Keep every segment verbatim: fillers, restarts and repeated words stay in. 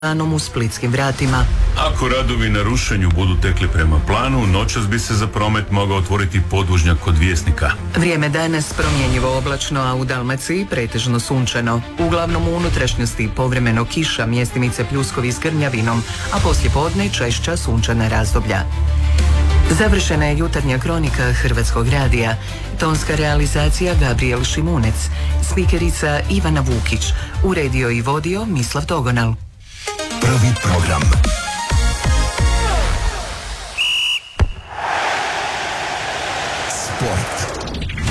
u splitskim vratima. Ako radovi na rušenju budu tekli prema planu, noćas bi se za promet mogao otvoriti podvožnjak kod Vjesnika. Vrijeme danas promjenjivo oblačno, a u Dalmaciji pretežno sunčano. Uglavnom u unutrašnjosti povremeno kiša, mjestimice pljuskovi s grmljavinom, a poslijepodne češća sunčana razdoblja. Završena je jutarnja kronika Hrvatskog radija. Tonska realizacija Gabriel Šimunec. Spikerica Ivana Vukić. Uredio i vodio Mislav Togonal. Prvi program. Sport.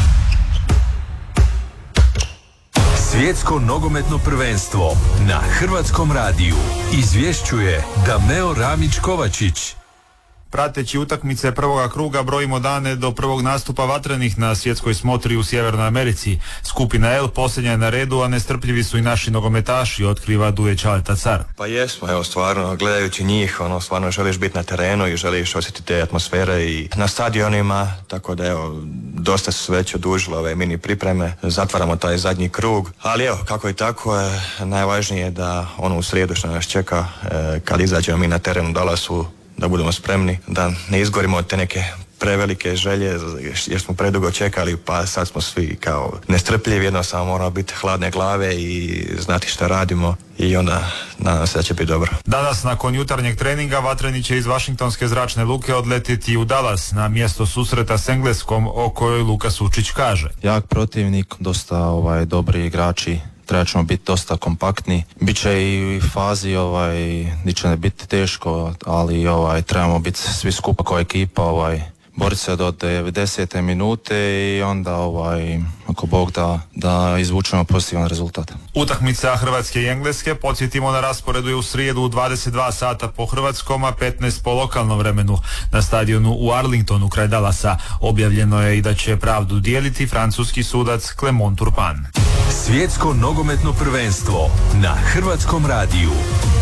Svjetsko nogometno prvenstvo na Hrvatskom radiju izvješćuje Dameo Ramić-Kovačić. Prateći utakmice prvoga kruga brojimo dane do prvog nastupa vatrenih na svjetskoj smotri u Sjevernoj Americi. Skupina L posljednja je na redu, a nestrpljivi su i naši nogometaši, otkriva Duje Čaleta Car. Pa jesmo, evo stvarno, gledajući njih, ono, stvarno želiš biti na terenu i želiš osjetiti te atmosfere i na stadionima, tako da evo, dosta su već odužile ove mini pripreme, zatvaramo taj zadnji krug, ali evo, kako i tako, je, najvažnije je da ono u srijedu što nas čeka, e, kad izađemo mi na terenu u Dallasu, da budemo spremni, da ne izgorimo od te neke prevelike želje jer smo predugo čekali, pa sad smo svi kao nestrpljivi, jednostavno moramo biti hladne glave i znati što radimo i onda nadam se da će biti dobro. Danas nakon jutarnjeg treninga vatreni će iz Vašingtonske zračne luke odletiti u Dallas na mjesto susreta s Engleskom, o kojoj Luka Sučić kaže. Jak protivnik, dosta ovaj, dobri igrači. Treba ćemo biti dosta kompaktni. Biće i fazi ovaj, gdje će ne biti teško, ali ovaj, trebamo biti svi skupa kao ekipa, ovaj, boriti se do devedesete minute i onda ovaj, ako Bog da, da izvučemo pozitivan rezultat. Utakmica Hrvatske i Engleske, podsjetimo, na rasporedu je u srijedu u dvadeset dva sata po hrvatskom, a petnaest po lokalnom vremenu na stadionu u Arlingtonu kraj Dallasa. Objavljeno je i da će pravdu dijeliti francuski sudac Clement Turpin. Svjetsko nogometno prvenstvo na Hrvatskom radiju.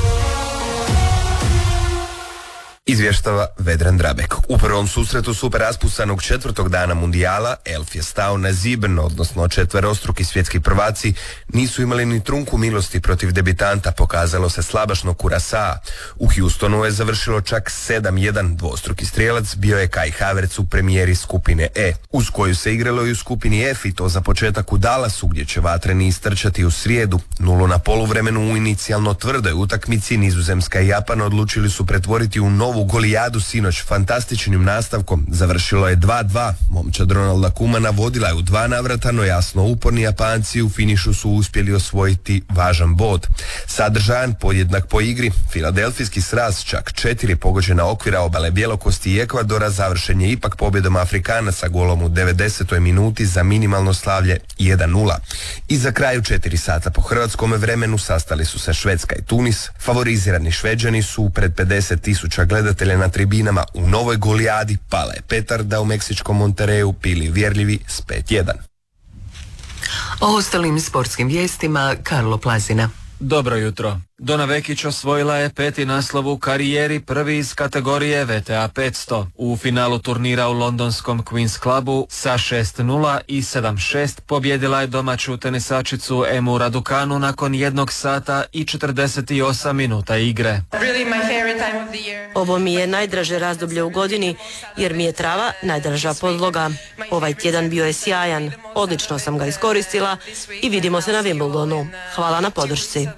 Izvještava Vedran Drabek. U prvom susretu super raspusanog četvrtog dana mundijala Elf je stao na ziben, odnosno četverostruki svjetski prvaci nisu imali ni trunku milosti protiv debitanta, pokazalo se slabašno Curaçaa. U Houstonu je završilo čak sedam jedan, dvostruki strijelac bio je Kai Havertz u premijeri skupine E, uz koju se igralo i u skupini F, i to za početak u Dallasu, gdje će vatreni istrčati u srijedu. Nulu na poluvremenu u inicijalno tvrdoj utakmici Nizozemska i Japan odlučili su pretvoriti u novu golijadu sinoć. Fantastičnim nastavkom završilo je dva dva. Momčad Ronalda Koemana vodila je u dva navrata, no jasno uporni Japanci u finišu su uspjeli osvojiti važan bod. Sadržajan, podjednak po igri, filadelfijski sraz, čak četiri pogođena okvira obale Bjelokosti i Ekvadora, završen je ipak pobjedom Afrikanaca golom u devedesetoj minuti za minimalno slavlje jedan nula. I za kraju četiri sata po hrvatskome vremenu sastali su se Švedska i Tunis. Favorizirani Šveđani su pred pedeset tisuća gledatelja na tribinama u novoj golijadi pala je petarda u meksičkom Montereju, pili vjerljivi s pet jedan. O ostalim sportskim vijestima Karlo Plazina. Dobro jutro. Dona Vekić osvojila je peti naslov u karijeri, prvi iz kategorije V T A petsto. U finalu turnira u londonskom Queen's Clubu sa šest nula i sedam šest pobjedila je domaću tenisačicu Emu Raducanu nakon jednog sata i četrdeset osam minuta igre. Ovo mi je najdraže razdoblje u godini jer mi je trava najdraža podloga. Ovaj tjedan bio je sjajan, odlično sam ga iskoristila i vidimo se na Wimbledonu. Hvala na podršci.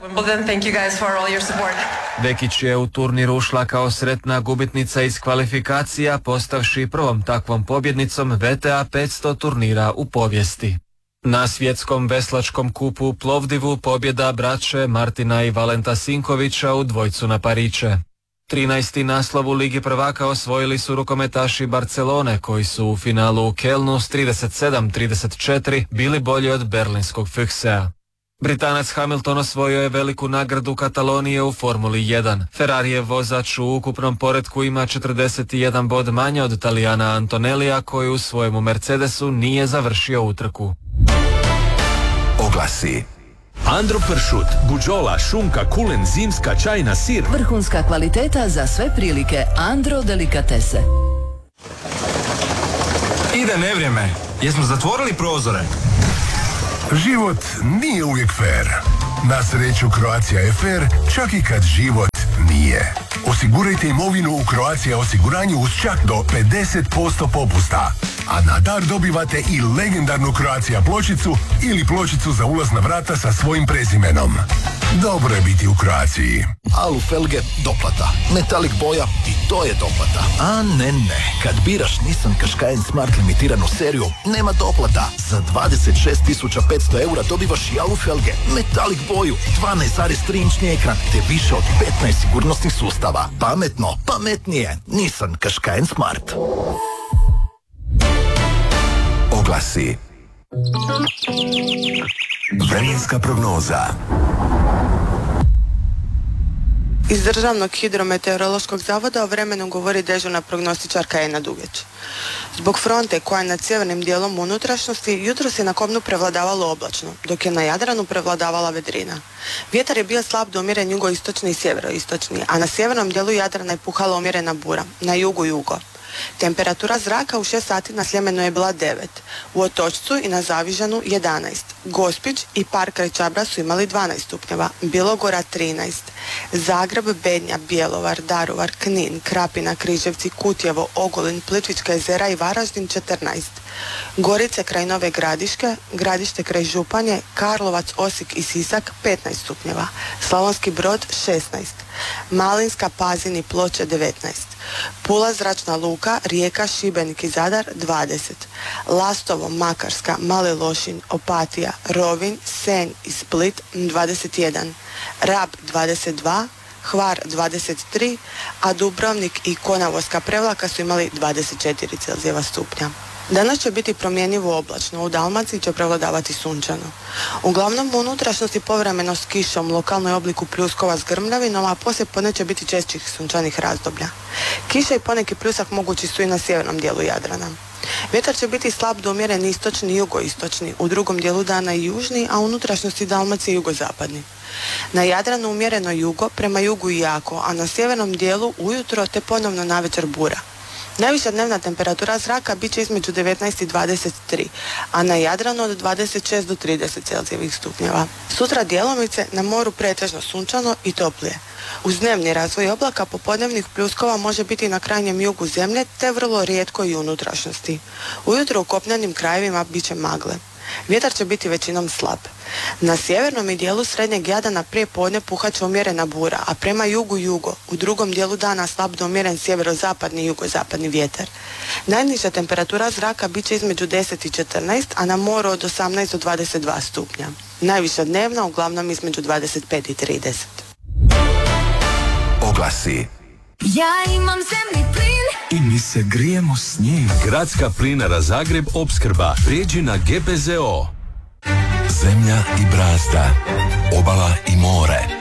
Vekić je u turnir ušla kao sretna gubitnica iz kvalifikacija, postavši prvom takvom pobjednicom V T A petsto turnira u povijesti. Na svjetskom veslačkom kupu u Plovdivu pobjeda braće Martina i Valenta Sinkovića u dvojcu na pariće. trinaesti naslov u Ligi prvaka osvojili su rukometaši Barcelone, koji su u finalu u Kelnu s trideset sedam trideset četiri bili bolji od berlinskog Fuchsea. Britanac Hamilton osvojio je veliku nagradu Katalonije u Formuli jedan. Ferrarijev vozač u ukupnom poretku ima četrdeset jedan bod manje od Talijana Antonellija, koji u svojemu Mercedesu nije završio utrku. Oglasi. Andro pršut, buđola, šunka, kulen, zimska, čajna, sir. Vrhunska kvaliteta za sve prilike. Andro delikatese. Ide nevrijeme. Jesmo zatvorili prozore? Život nije uvijek fair. Na sreću Croatia F R, čak i kad život nije. Osigurajte imovinu u Croatia osiguranju uz čak do pedeset posto popusta. A na dar dobivate i legendarnu Croatia pločicu ili pločicu za ulaz na vrata sa svojim prezimenom. Dobro je biti u Croaciji. Alu felge, doplata. Metalik boja i to je doplata. A ne, ne. Kad biraš Nissan Qashqai Smart limitiranu seriju, nema doplata. Za dvadeset šest tisuća petsto eura dobivaš i alu felge, metalik boju, dvanaest zarez tri inčni ekran, te više od petnaest sigurnosnih sustava. Pametno, pametnije. Nissan Qashqai Smart. Oglasi. Vremenska prognoza. Iz Državnog hidrometeorološkog zavoda o vremenu govori dežurna prognostičarka Ena Dugeć. Zbog fronte koja je nad sjevernim dijelom unutrašnjosti, jutros je na kopnu prevladavalo oblačno, dok je na Jadranu prevladavala vedrina. Vjetar je bio slab do umjeren jugoistočni i sjeveroistočni, a na sjevernom dijelu Jadrana je puhala umjerena bura, na jugu jugo. Temperatura zraka u šest sati na Sljemenu je bila devet, u Otočcu i na Zavižanu jedanaest, Gospić i Park kraj Čabra su imali dvanaest stupnjeva, Bilogora trinaest, Zagreb, Bednja, Bjelovar, Daruvar, Knin, Krapina, Križevci, Kutjevo, Ogulin, Plitvička jezera i Varaždin četrnaest, Gorice kraj Nove Gradiške, Gradište kraj Županje, Karlovac, Osijek i Sisak petnaest stupnjeva, Slavonski Brod šesnaest, Malinska, Pazin i Ploče devetnaest, Pula, Zračna luka, Rijeka, Šibenik i Zadar dvadeset, Lastovo, Makarska, Mali Lošinj, Opatija, Rovinj, Senj i Split dvadeset jedan, Rab dvadeset dva, Hvar dvadeset tri, a Dubrovnik i Konavolska Prevlaka su imali dvadeset četiri Celzijeva stupnja. Danas će biti promjenjivo oblačno, u Dalmaciji će prevladavati sunčano. Uglavnom u unutrašnjosti povremeno s kišom, lokalno je obliku pljuskova s grmljavinom, a poslije podne će biti češćih sunčanih razdoblja. Kiša i poneki pljusak mogući su i na sjevernom dijelu Jadrana. Vjetar će biti slab do umjeren istočni i jugoistočni, u drugom dijelu dana i južni, a u unutrašnjosti Dalmacije jugozapadni. Na Jadranu umjereno jugo, prema jugu i jako, a na sjevernom dijelu ujutro te ponovno navečer bura. Najviša dnevna temperatura zraka bit će između devetnaest i dvadeset tri, a na Jadranu od dvadeset šest do trideset Celzijevih stupnjeva. Sutra djelomice, na moru pretežno sunčano i toplije. Uz dnevni razvoj oblaka popodnevnih pljuskova može biti na krajnjem jugu zemlje, te vrlo rijetko i u unutrašnjosti. Ujutro u kopnenim krajevima bit će magle. Vjetar će biti većinom slab. Na sjevernom i dijelu srednjeg Jadrana prije podne puhat će umjerena bura, a prema jugu jugo, u drugom dijelu dana slab do umjeren sjeverozapadni i jugozapadni vjetar. Najniža temperatura zraka bit će između deset i četrnaest, a na moru od osamnaest do dvadeset dva stupnja. Najviša dnevna uglavnom između dvadeset pet i trideset. Oglasi. Ja imam zemni plin I mi se grijemo s njim. Gradska plinara Zagreb opskrba. Prijeđi na G P Z O. Zemlja i brazda, obala i more.